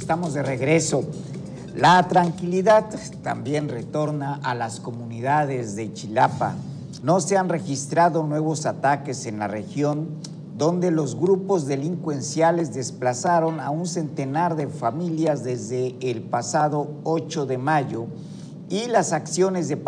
Estamos de regreso. La tranquilidad también retorna a las comunidades de Chilapa. No se han registrado nuevos ataques en la región, donde los grupos delincuenciales desplazaron a un centenar de familias desde el pasado 8 de mayo y las acciones de